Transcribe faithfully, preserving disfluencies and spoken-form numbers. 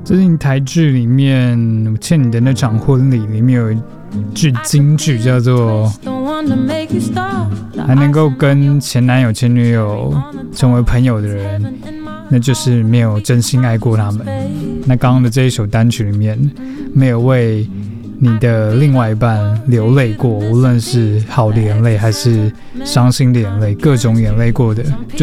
最近台剧里面《欠你的那场婚礼》里面有一句金句叫做还能够跟前男友前女友成为朋友的人，那就是没有真心爱过他们。那刚刚的这一首单曲里面没有为你的另外一半流泪过，无论是好的眼泪还是伤心的眼泪，各种眼泪过的